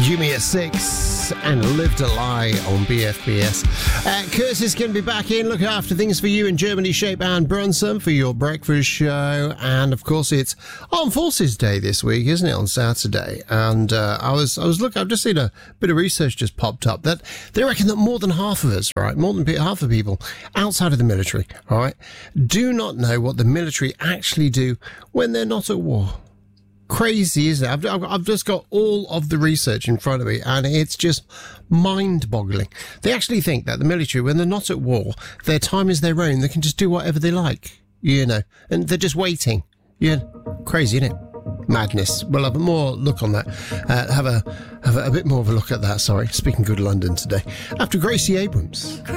Jimmy at 6 and Live to Lie on BFBS. Curtis is going to be back in looking after things for you in Germany, Shape and Brunson for your breakfast show. And of course, it's Armed Forces Day this week, isn't it, on Saturday? And I was looking, I've just seen a bit of research just popped up that they reckon that more than half of us, right, more than half of people outside of the military, all right, do not know what the military actually do when they're not at war. Crazy, isn't it? I've just got all of the research in front of me, and it's just mind-boggling. They actually think that the military, when they're not at war, their time is their own. They can just do whatever they like, you know, and they're just waiting. Yeah, crazy, isn't it? Madness. We'll have a more look on that. Have a bit more of a look at that. Sorry, speaking good London today. After Gracie Abrams.